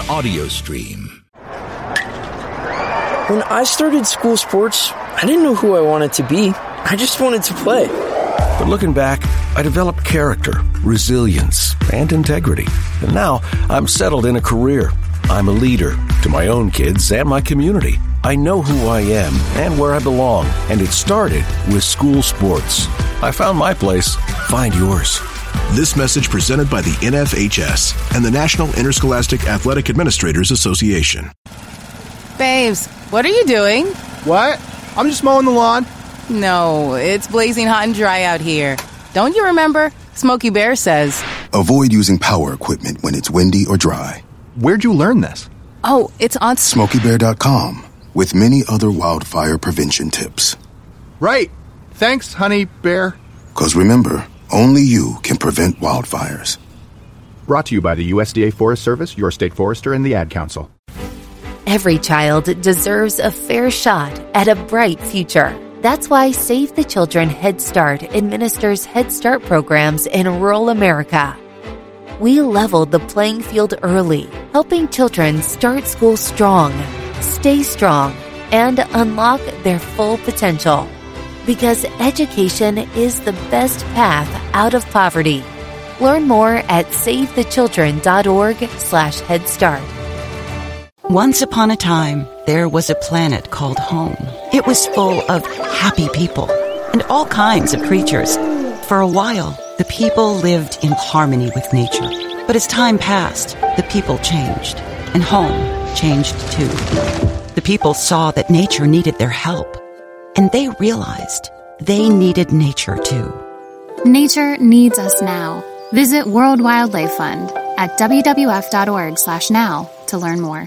audio stream. When I started school sports, I didn't know who I wanted to be. I just wanted to play. But looking back, I developed character, resilience, and integrity. And now I'm settled in a career. I'm a leader to my own kids and my community. I know who I am and where I belong, and it started with school sports. I found my place. Find yours. This message presented by the NFHS and the National Interscholastic Athletic Administrators Association. Babes, what are you doing? What? I'm just mowing the lawn. No, it's blazing hot and dry out here. Don't you remember? Smokey Bear says, avoid using power equipment when it's windy or dry. Where'd you learn this? Oh, it's on SmokeyBear.com with many other wildfire prevention tips. Right. Thanks, honey bear. 'Cause remember, only you can prevent wildfires. Brought to you by the USDA Forest Service, your state forester, and the Ad Council. Every child deserves a fair shot at a bright future. That's why Save the Children Head Start administers Head Start programs in rural America. We leveled the playing field early, helping children start school strong, stay strong, and unlock their full potential. Because education is the best path out of poverty. Learn more at SaveTheChildren.org/Head Start. Once upon a time, there was a planet called home. It was full of happy people and all kinds of creatures. For a while, the people lived in harmony with nature. But as time passed, the people changed, and home changed too. The people saw that nature needed their help, and they realized they needed nature too. Nature needs us now. Visit World Wildlife Fund at WWF.org/now to learn more.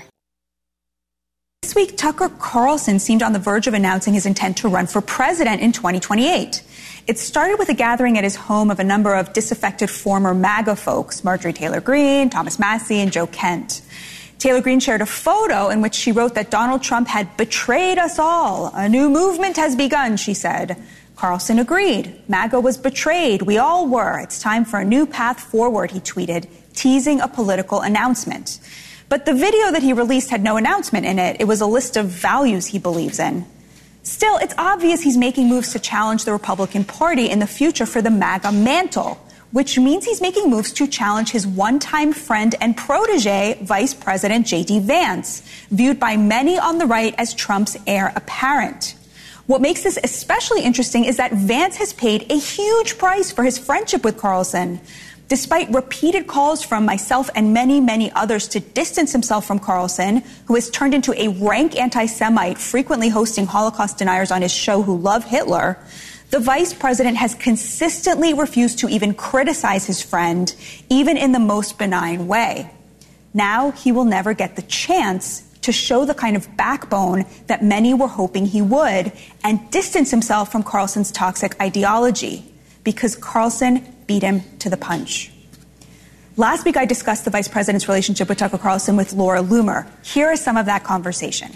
This week, Tucker Carlson seemed on the verge of announcing his intent to run for president in 2028. It started with a gathering at his home of a number of disaffected former MAGA folks, Marjorie Taylor Greene, Thomas Massie, and Joe Kent. Taylor Greene shared a photo in which she wrote that Donald Trump had betrayed us all. A new movement has begun, she said. Carlson agreed. MAGA was betrayed. We all were. It's time for a new path forward, he tweeted, teasing a political announcement. But the video that he released had no announcement in it. It was a list of values he believes in. Still, it's obvious he's making moves to challenge the Republican Party in the future for the MAGA mantle, which means he's making moves to challenge his one-time friend and protege, Vice President J.D. Vance, viewed by many on the right as Trump's heir apparent. What makes this especially interesting is that Vance has paid a huge price for his friendship with Carlson. Despite repeated calls from myself and many, many others to distance himself from Carlson, who has turned into a rank anti-Semite, frequently hosting Holocaust deniers on his show who love Hitler, the vice president has consistently refused to even criticize his friend, even in the most benign way. Now he will never get the chance to show the kind of backbone that many were hoping he would and distance himself from Carlson's toxic ideology, because Carlson beat him to the punch. Last week, I discussed the vice president's relationship with Tucker Carlson with Laura Loomer. Here is some of that conversation.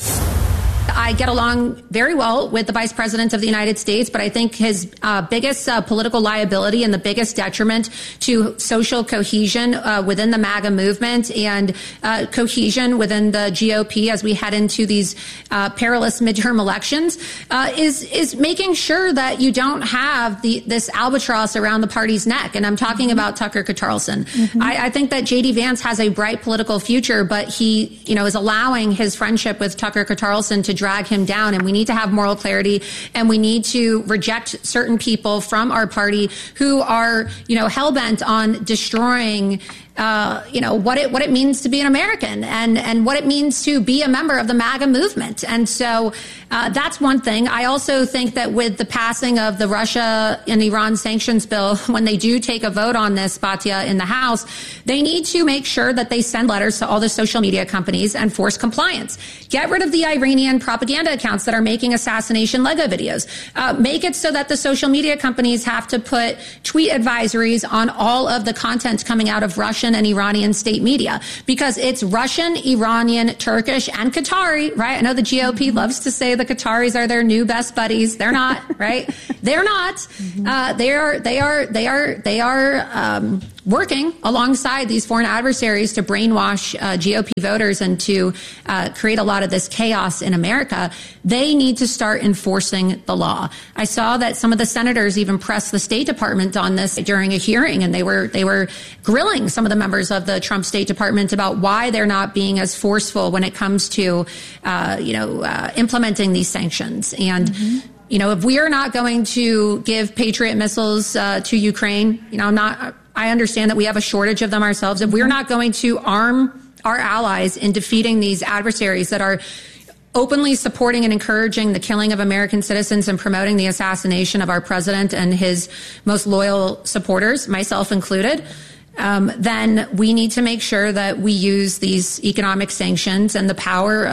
I get along very well with the vice president of the United States, but I think his biggest political liability and the biggest detriment to social cohesion within the MAGA movement and cohesion within the GOP as we head into these perilous midterm elections is making sure that you don't have this albatross around the party's neck. And I'm talking about Tucker Carlson. I think that J.D. Vance has a bright political future, but he, is allowing his friendship with Tucker Carlson to drag him down, and we need to have moral clarity, and we need to reject certain people from our party who are, hell-bent on destroying what it means to be an American and what it means to be a member of the MAGA movement. And so that's one thing. I also think that with the passing of the Russia and Iran sanctions bill, when they do take a vote on this, Batya, in the House, they need to make sure that they send letters to all the social media companies and force compliance. Get rid of the Iranian propaganda accounts that are making assassination Lego videos. Make it so that the social media companies have to put tweet advisories on all of the content coming out of Russia and Iranian state media, because it's Russian, Iranian, Turkish, and Qatari, right? I know the GOP loves to say the Qataris are their new best buddies. They're not, right? They're not. They are working alongside these foreign adversaries to brainwash GOP voters and to create a lot of this chaos in America, they need to start enforcing the law. I saw that some of the senators even pressed the State Department on this during a hearing, and they were grilling some of the members of the Trump State Department about why they're not being as forceful when it comes to, implementing these sanctions. And if we are not going to give Patriot missiles to Ukraine, I understand that we have a shortage of them ourselves. If we're not going to arm our allies in defeating these adversaries that are openly supporting and encouraging the killing of American citizens and promoting the assassination of our president and his most loyal supporters, myself included, then we need to make sure that we use these economic sanctions and the power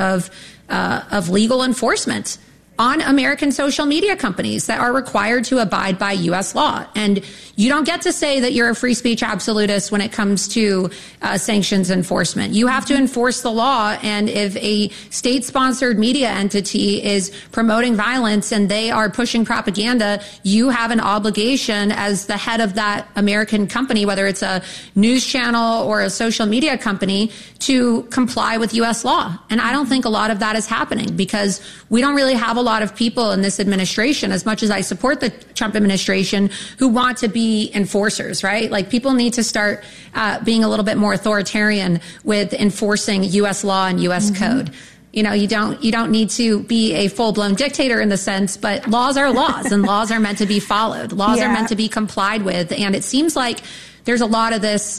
of legal enforcement on American social media companies that are required to abide by U.S. law. And you don't get to say that you're a free speech absolutist when it comes to sanctions enforcement. You have to enforce the law. And if a state-sponsored media entity is promoting violence and they are pushing propaganda, you have an obligation as the head of that American company, whether it's a news channel or a social media company, to comply with U.S. law. And I don't think a lot of that is happening because we don't really have a lot of people in this administration, as much as I support the Trump administration, who want to be enforcers, right? Like, people need to start being a little bit more authoritarian with enforcing U.S. law and U.S. code. You don't need to be a full-blown dictator in the sense, but laws are laws and laws are meant to be followed. Laws are meant to be complied with. And it seems like there's a lot of this,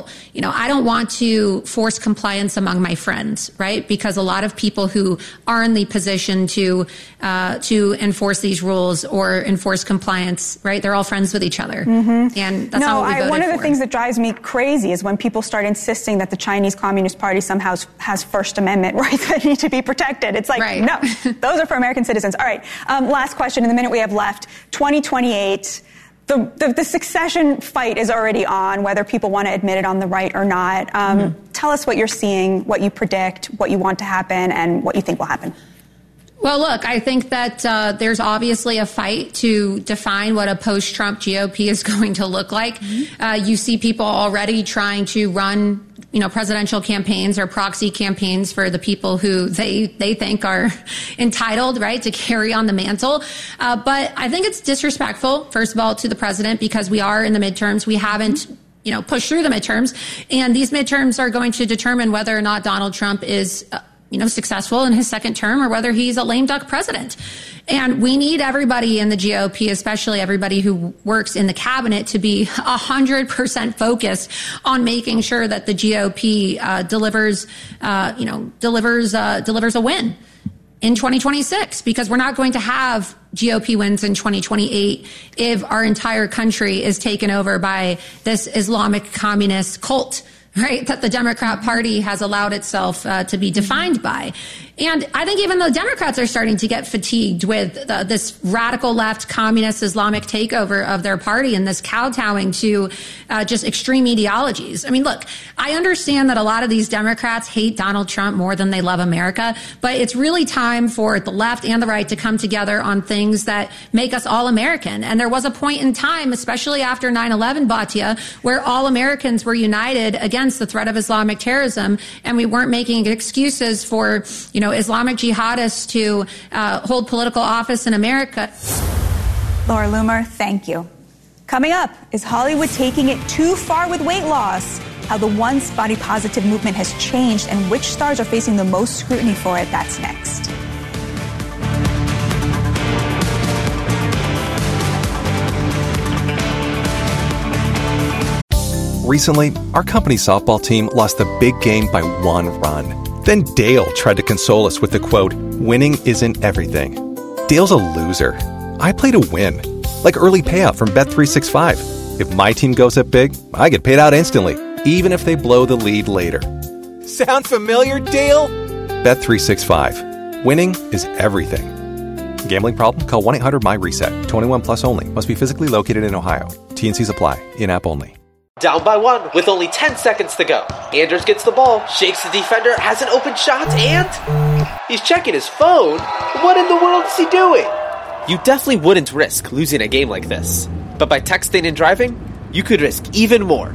I don't want to force compliance among my friends, right? Because a lot of people who are in the position to enforce these rules or enforce compliance, right? They're all friends with each other. And that's not what we voted one of the for. things that drives me crazy is when people start insisting that the Chinese Communist Party somehow has First Amendment rights that need to be protected. It's like, no, those are for American citizens. All right. Last question in the minute we have left. 2028. The succession fight is already on, whether people want to admit it on the right or not. Tell us what you're seeing, what you predict, what you want to happen, and what you think will happen. Well, look, I think that there's obviously a fight to define what a post-Trump GOP is going to look like. You see people already trying to run presidential campaigns or proxy campaigns for the people who they think are entitled, right, to carry on the mantle. But I think it's disrespectful, first of all, to the president, because we are in the midterms. We haven't pushed through the midterms. And these midterms are going to determine whether or not Donald Trump is successful in his second term or whether he's a lame duck president. And we need everybody in the GOP, especially everybody who works in the cabinet, to be 100% focused on making sure that the GOP delivers a win in 2026, because we're not going to have GOP wins in 2028 if our entire country is taken over by this Islamic communist cult, right, that the Democrat Party has allowed itself to be defined by. And I think even the Democrats are starting to get fatigued with this radical left communist Islamic takeover of their party and this kowtowing to just extreme ideologies. I mean, look, I understand that a lot of these Democrats hate Donald Trump more than they love America, but it's really time for the left and the right to come together on things that make us all American. And there was a point in time, especially after 9/11, Batya, where all Americans were united against the threat of Islamic terrorism, and we weren't making excuses for, Islamic jihadists to hold political office in America. Laura Loomer, thank you. Coming up, is Hollywood taking it too far with weight loss? How the once body positive movement has changed and which stars are facing the most scrutiny for it? That's next. Recently, our company softball team lost the big game by 1 run. Then Dale tried to console us with the quote, "Winning isn't everything." Dale's a loser. I play to win, like early payout from Bet365. If my team goes up big, I get paid out instantly, even if they blow the lead later. Sound familiar, Dale? Bet365. Winning is everything. Gambling problem? Call 1-800-MY-RESET. 21 plus only. Must be physically located in Ohio. T&Cs apply. In-app only. Down by 1 with only 10 seconds to go. Anders gets the ball, shakes the defender, has an open shot, and he's checking his phone. What in the world is he doing? You definitely wouldn't risk losing a game like this. But by texting and driving, you could risk even more.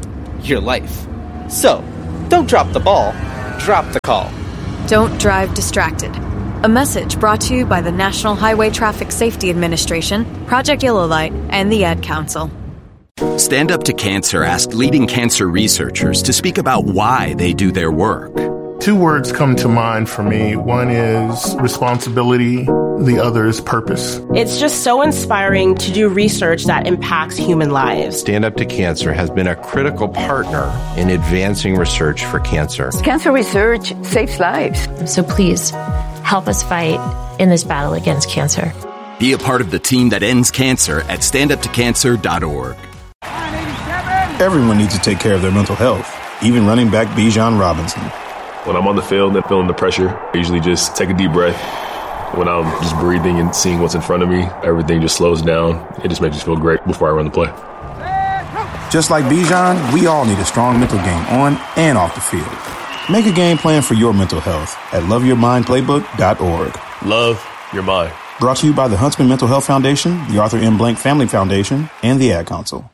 your life. So, don't drop the ball, drop the call. Don't drive distracted. A message brought to you by the National Highway Traffic Safety Administration, Project Yellow Light, and the Ad Council. Stand Up to Cancer asked leading cancer researchers to speak about why they do their work. 2 words come to mind for me. One is responsibility, the other is purpose. It's just so inspiring to do research that impacts human lives. Stand Up to Cancer has been a critical partner in advancing research for cancer. Cancer research saves lives. So please, help us fight in this battle against cancer. Be a part of the team that ends cancer at standuptocancer.org. Everyone needs to take care of their mental health, even running back Bijan Robinson. When I'm on the field and feeling the pressure, I usually just take a deep breath. When I'm just breathing and seeing what's in front of me, everything just slows down. It just makes me feel great before I run the play. Just like Bijan, we all need a strong mental game on and off the field. Make a game plan for your mental health at loveyourmindplaybook.org. Love your mind. Brought to you by the Huntsman Mental Health Foundation, the Arthur M. Blank Family Foundation, and the Ad Council.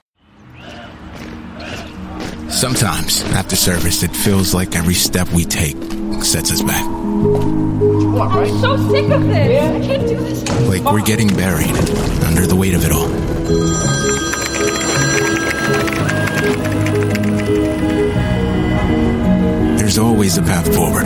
Sometimes, after service, it feels like every step we take sets us back. I'm so sick of this. I can't do this. Like we're getting buried under the weight of it all. There's always a path forward.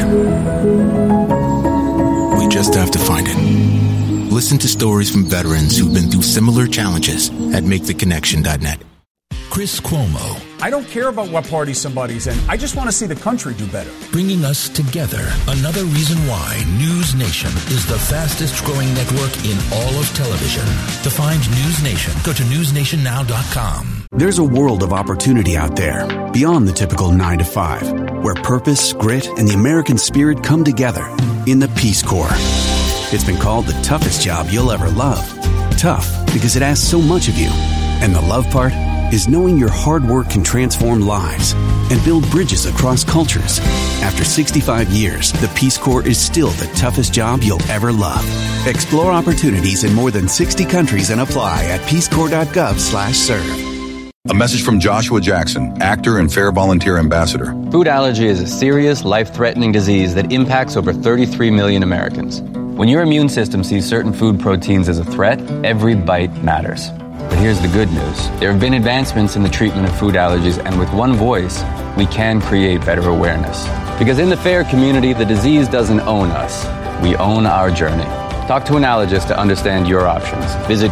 We just have to find it. Listen to stories from veterans who've been through similar challenges at MakeTheConnection.net. Chris Cuomo. I don't care about what party somebody's in. I just want to see the country do better. Bringing us together. Another reason why News Nation is the fastest growing network in all of television. To find News Nation, go to newsnationnow.com. There's a world of opportunity out there beyond the typical 9 to 5, where purpose, grit, and the American spirit come together in the Peace Corps. It's been called the toughest job you'll ever love. Tough because it asks so much of you. And the love part is knowing your hard work can transform lives and build bridges across cultures. After 65 years, the Peace Corps is still the toughest job you'll ever love. Explore opportunities in more than 60 countries and apply at peacecorps.gov/serve. A message from Joshua Jackson, actor and Fair Volunteer Ambassador. Food allergy is a serious, life-threatening disease that impacts over 33 million Americans. When your immune system sees certain food proteins as a threat, every bite matters. But here's the good news. There have been advancements in the treatment of food allergies, and with one voice, we can create better awareness. Because in the FAIR community, the disease doesn't own us. We own our journey. Talk to an allergist to understand your options. Visit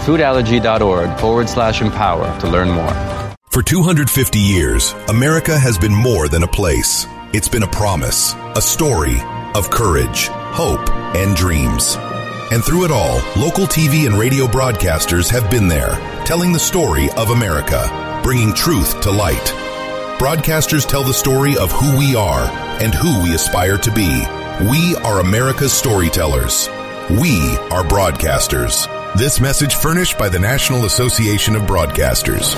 foodallergy.org/empower to learn more. For 250 years, America has been more than a place. It's been a promise, a story of courage, hope, and dreams. And through it all, local TV and radio broadcasters have been there, telling the story of America, bringing truth to light. Broadcasters tell the story of who we are and who we aspire to be. We are America's storytellers. We are broadcasters. This message furnished by the National Association of Broadcasters.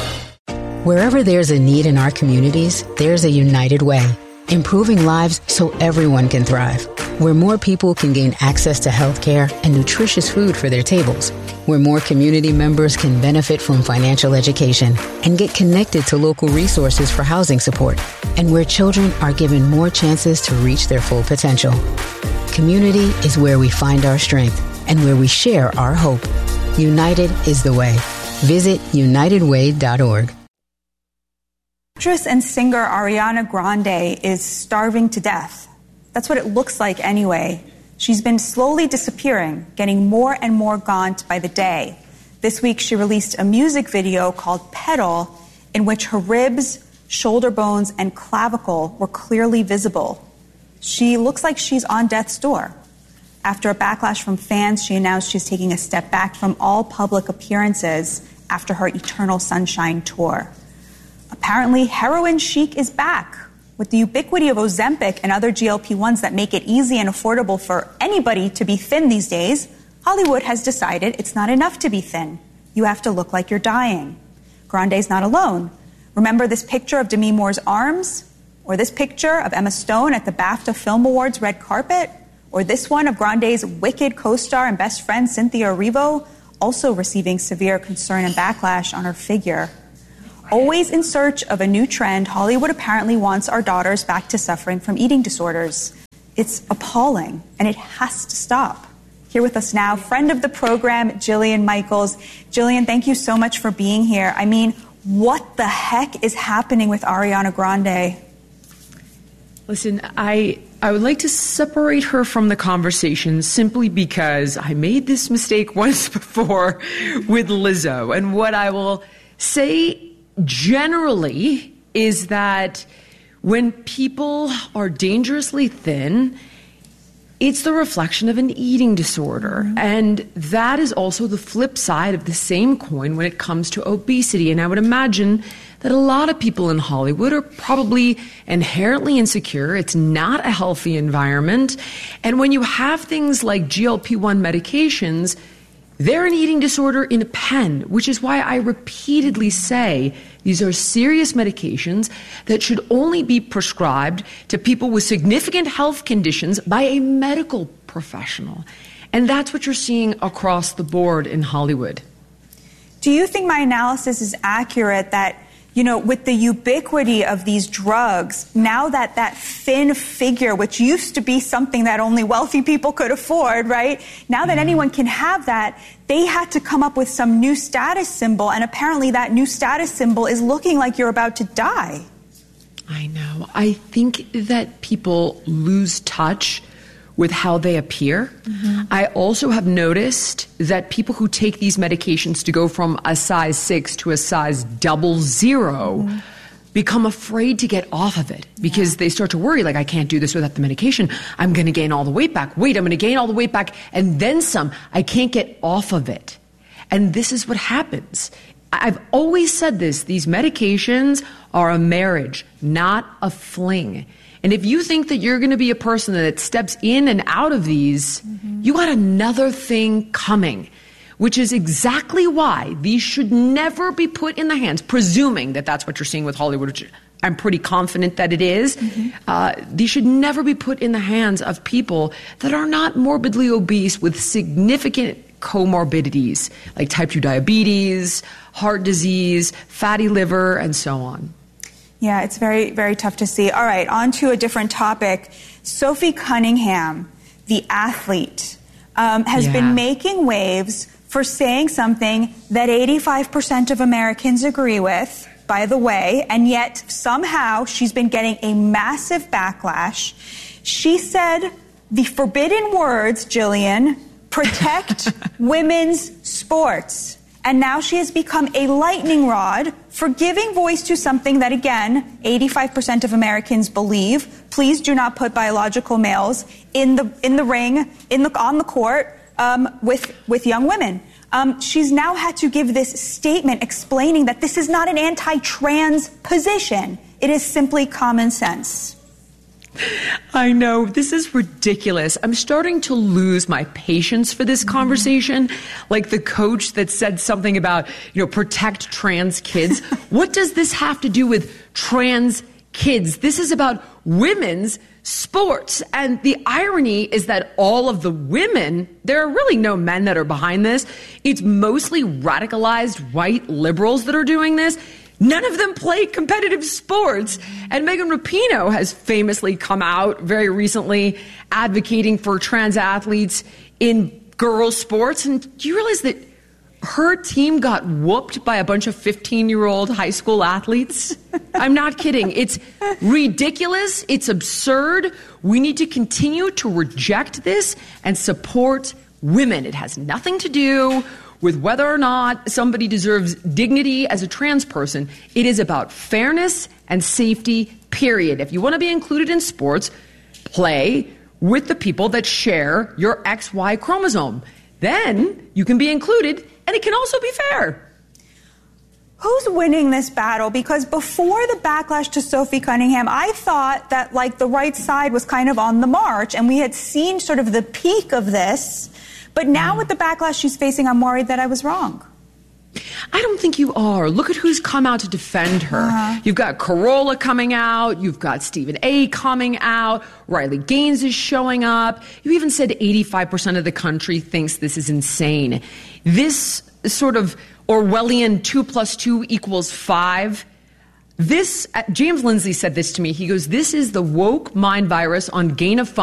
Wherever there's a need in our communities, there's a United Way. Improving lives so everyone can thrive. Where more people can gain access to health care and nutritious food for their tables. Where more community members can benefit from financial education and get connected to local resources for housing support. And where children are given more chances to reach their full potential. Community is where we find our strength and where we share our hope. United is the way. Visit unitedway.org. Actress and singer Ariana Grande is starving to death. That's what it looks like anyway. She's been slowly disappearing, getting more and more gaunt by the day. This week she released a music video called Pedal, in which her ribs, shoulder bones, and clavicle were clearly visible. She looks like she's on death's door. After a backlash from fans, she announced she's taking a step back from all public appearances after her Eternal Sunshine tour. Apparently, heroin chic is back. With the ubiquity of Ozempic and other GLP-1s that make it easy and affordable for anybody to be thin these days, Hollywood has decided it's not enough to be thin. You have to look like you're dying. Grande's not alone. Remember this picture of Demi Moore's arms? Or this picture of Emma Stone at the BAFTA Film Awards red carpet? Or this one of Grande's Wicked co-star and best friend Cynthia Erivo, also receiving severe concern and backlash on her figure? Always in search of a new trend, Hollywood apparently wants our daughters back to suffering from eating disorders. It's appalling, and it has to stop. Here with us now, friend of the program, Jillian Michaels. Jillian, thank you so much for being here. I mean, what the heck is happening with Ariana Grande? Listen, I would like to separate her from the conversation simply because I made this mistake once before with Lizzo. And what I will say generally is that when people are dangerously thin, it's the reflection of an eating disorder. Mm-hmm. And that is also the flip side of the same coin when it comes to obesity. And I would imagine that a lot of people in Hollywood are probably inherently insecure. It's not a healthy environment. And when you have things like GLP-1 medications, they're an eating disorder in a pen, which is why I repeatedly say these are serious medications that should only be prescribed to people with significant health conditions by a medical professional. And that's what you're seeing across the board in Hollywood. Do you think my analysis is accurate that, you know, with the ubiquity of these drugs, now that thin figure, which used to be something that only wealthy people could afford, right? Now that anyone can have that, they had to come up with some new status symbol, and apparently that new status symbol is looking like you're about to die. I know. I think that people lose touch with how they appear. Mm-hmm. I also have noticed that people who take these medications to go from a size 6 to a size 00 become afraid to get off of it because they start to worry, like, I can't do this without the medication. I'm going to gain all the weight back. Wait, I'm going to gain all the weight back and then some. I can't get off of it. And this is what happens. I've always said this. These medications are a marriage, not a fling. And if you think that you're going to be a person that steps in and out of these, you got another thing coming, which is exactly why these should never be put in the hands, presuming that that's what you're seeing with Hollywood, which I'm pretty confident that it is. These should never be put in the hands of people that are not morbidly obese with significant comorbidities like type 2 diabetes, heart disease, fatty liver, and so on. Yeah, it's very, very tough to see. All right, on to a different topic. Sophie Cunningham, the athlete, has been making waves for saying something that 85% of Americans agree with, by the way, and yet somehow she's been getting a massive backlash. She said the forbidden words, Jillian, protect women's sports. And now she has become a lightning rod for giving voice to something that, again, 85% of Americans believe. Please do not put biological males in the ring, on the court with young women. She's now had to give this statement explaining that this is not an anti-trans position. It is simply common sense. I know, this is ridiculous. I'm starting to lose my patience for this conversation. Like the coach that said something about, protect trans kids. What does this have to do with trans kids? This is about women's sports. And the irony is that all of the women, there are really no men that are behind this. It's mostly radicalized white liberals that are doing this. None of them play competitive sports. And Megan Rapinoe has famously come out very recently advocating for trans athletes in girls' sports. And do you realize that her team got whooped by a bunch of 15-year-old high school athletes? I'm not kidding. It's ridiculous. It's absurd. We need to continue to reject this and support women. It has nothing to do with whether or not somebody deserves dignity as a trans person. It is about fairness and safety, period. If you want to be included in sports, play with the people that share your XY chromosome. Then you can be included, and it can also be fair. Who's winning this battle? Because before the backlash to Sophie Cunningham, I thought that the right side was kind of on the march, and we had seen sort of the peak of this. But now with the backlash she's facing, I'm worried that I was wrong. I don't think you are. Look at who's come out to defend her. You've got Carolla coming out. You've got Stephen A. coming out. Riley Gaines is showing up. You even said 85% of the country thinks this is insane. This sort of Orwellian 2 + 2 = 5. James Lindsay said this to me. He goes, this is the woke mind virus on gain of function.